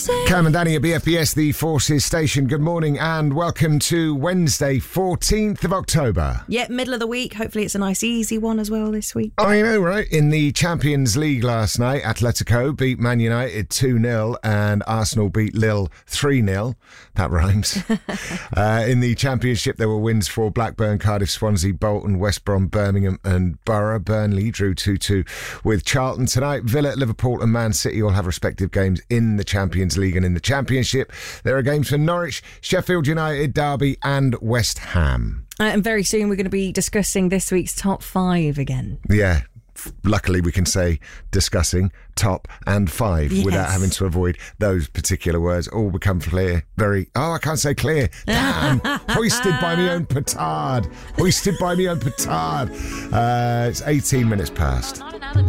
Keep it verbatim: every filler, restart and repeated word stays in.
Cam and Danny at B F B S, the Forces Station. Good morning and welcome to Wednesday, fourteenth of October. Yeah, middle of the week. Hopefully it's a nice easy one as well this week. I know, right? In the Champions League last night, Atletico beat Man United two nil and Arsenal beat Lille three nil. That rhymes. uh, in the Championship, there were wins for Blackburn, Cardiff, Swansea, Bolton, West Brom, Birmingham and Borough. Burnley drew two two with Charlton tonight. Villa, Liverpool and Man City all have respective games in the Champions League and in the Championship. There are games for Norwich, Sheffield United, Derby and West Ham. Uh, and very soon we're going to be discussing this week's top five again. Yeah. Luckily, we can say discussing top and five yes. without having to avoid those particular words. All become clear. Very, oh, I can't say clear. Damn. Hoisted by me own petard. Hoisted by me own petard. Uh, it's eighteen minutes past.